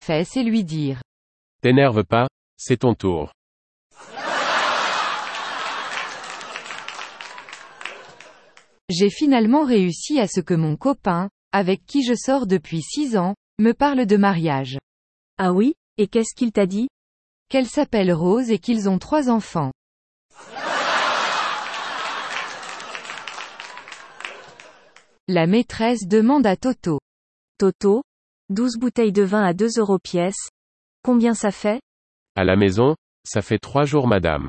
fesses et lui dire. T'énerve pas, c'est ton tour. J'ai finalement réussi à ce que mon copain, avec qui je sors depuis 6 ans, me parle de mariage. Ah oui, et qu'est-ce qu'il t'a dit? Qu'elle s'appelle Rose et qu'ils ont 3 enfants. La maîtresse demande à Toto. Toto, 12 bouteilles de vin à 2 € pièce. Combien ça fait? À la maison, ça fait 3 jours madame.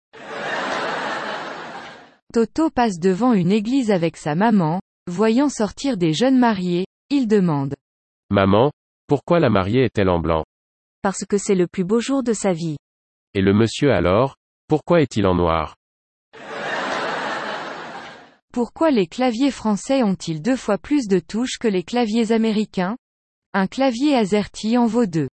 Toto passe devant une église avec sa maman, voyant sortir des jeunes mariés, il demande. Maman, pourquoi la mariée est-elle en blanc? Parce que c'est le plus beau jour de sa vie. Et le monsieur alors, pourquoi est-il en noir? Pourquoi les claviers français ont-ils 2 fois plus de touches que les claviers américains? Un clavier AZERTY en vaut 2.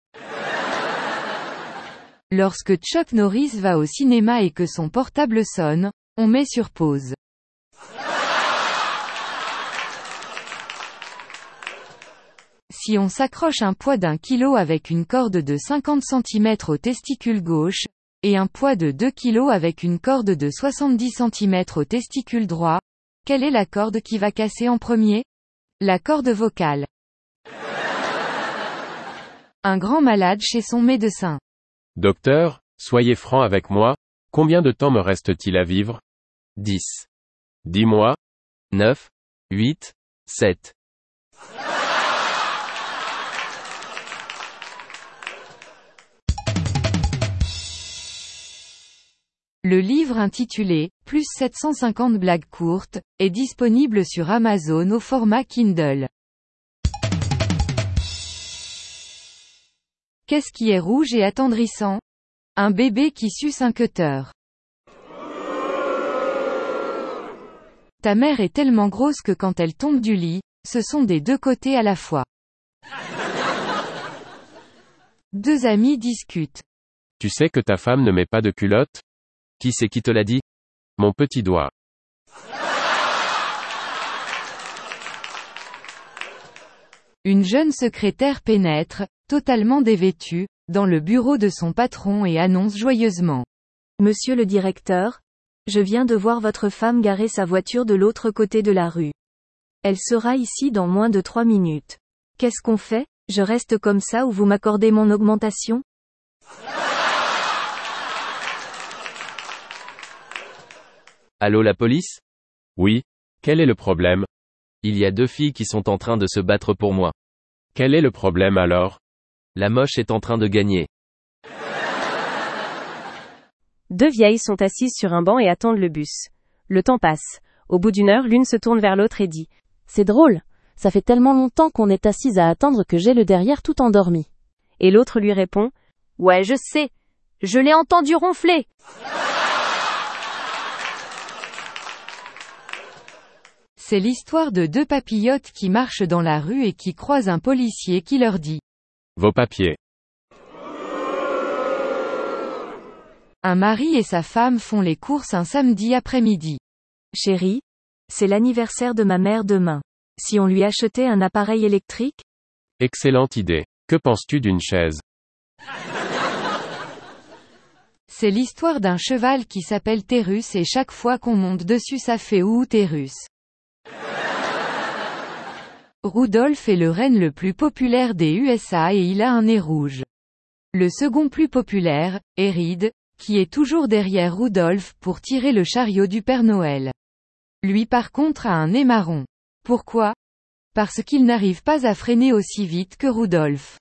Lorsque Chuck Norris va au cinéma et que son portable sonne, on met sur pause. Si on s'accroche un poids d'1 kg avec une corde de 50 cm au testicule gauche, et un poids de 2 kg avec une corde de 70 cm au testicule droit, quelle est la corde qui va casser en premier? La corde vocale. Un grand malade chez son médecin. Docteur, soyez franc avec moi, combien de temps me reste-t-il à vivre? 10. 10 mois? 9. 8. 7. Le livre intitulé « Plus 750 blagues courtes » est disponible sur Amazon au format Kindle. Qu'est-ce qui est rouge et attendrissant? Un bébé qui suce un cutter. Ta mère est tellement grosse que quand elle tombe du lit, ce sont des 2 côtés à la fois. 2 amis discutent. Tu sais que ta femme ne met pas de culotte? Qui c'est qui te l'a dit? Mon petit doigt. Une jeune secrétaire pénètre, totalement dévêtue, dans le bureau de son patron et annonce joyeusement. Monsieur le directeur, je viens de voir votre femme garer sa voiture de l'autre côté de la rue. Elle sera ici dans moins de 3 minutes. Qu'est-ce qu'on fait? Je reste comme ça ou vous m'accordez mon augmentation? Allô la police? Oui. Quel est le problème? Il y a 2 filles qui sont en train de se battre pour moi. Quel est le problème alors? La moche est en train de gagner. 2 vieilles sont assises sur un banc et attendent le bus. Le temps passe. Au bout d'1 heure, l'une se tourne vers l'autre et dit. C'est drôle. Ça fait tellement longtemps qu'on est assise à attendre que j'ai le derrière tout endormi. Et l'autre lui répond. Ouais, je sais. Je l'ai entendu ronfler. C'est l'histoire de 2 papillotes qui marchent dans la rue et qui croisent un policier qui leur dit. Vos papiers. Un mari et sa femme font les courses un samedi après-midi. Chérie, c'est l'anniversaire de ma mère demain. Si on lui achetait un appareil électrique? Excellente idée. Que penses-tu d'une chaise? C'est l'histoire d'un cheval qui s'appelle Térus et chaque fois qu'on monte dessus ça fait ouh Térus. Rudolph est le renne le plus populaire des USA et il a un nez rouge. Le second plus populaire, est Reed, qui est toujours derrière Rudolph pour tirer le chariot du Père Noël. Lui par contre a un nez marron. Pourquoi? Parce qu'il n'arrive pas à freiner aussi vite que Rudolph.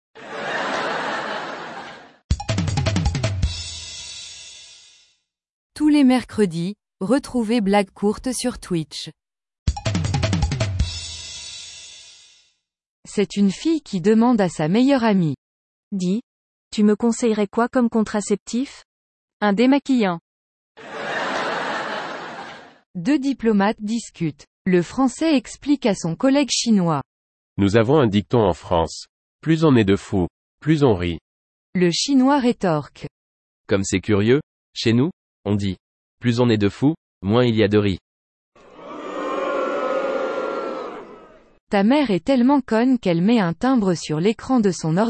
Tous les mercredis, retrouvez Blagues courtes sur Twitch. C'est une fille qui demande à sa meilleure amie. Dis, tu me conseillerais quoi comme contraceptif? Un démaquillant. 2 diplomates discutent. Le Français explique à son collègue chinois. Nous avons un dicton en France. Plus on est de fous, plus on rit. Le Chinois rétorque. Comme c'est curieux, chez nous, on dit. Plus on est de fous, moins il y a de riz. Ta mère est tellement conne qu'elle met un timbre sur l'écran de son ordinateur.